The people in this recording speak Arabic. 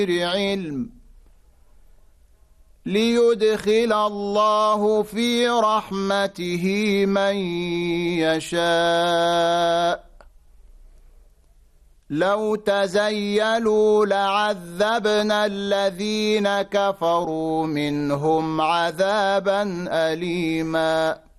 علم ليدخل الله في رحمته من يشاء لو تزيلوا لعذبنا الذين كفروا منهم عذابا أليما